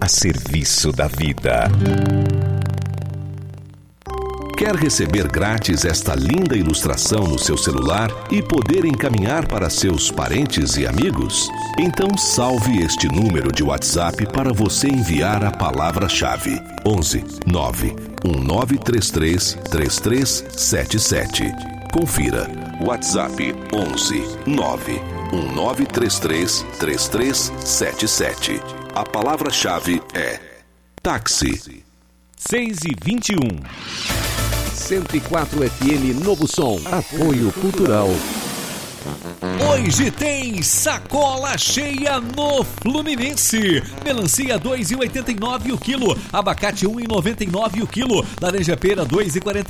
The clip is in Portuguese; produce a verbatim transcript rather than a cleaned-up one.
a serviço da vida. Quer receber grátis esta linda ilustração no seu celular e poder encaminhar para seus parentes e amigos? Então salve este número de WhatsApp para você enviar a palavra-chave onze nove um nove três três três três sete sete. Confira. WhatsApp onze nove um nove três três três três sete sete. A palavra-chave é táxi. seis e vinte e um. cento e quatro F M Novo Som. Apoio Cultural. Hoje tem sacola cheia no Fluminense. Melancia dois e oitenta e nove o quilo, abacate um e noventa e nove o quilo, laranja pera dois e quarenta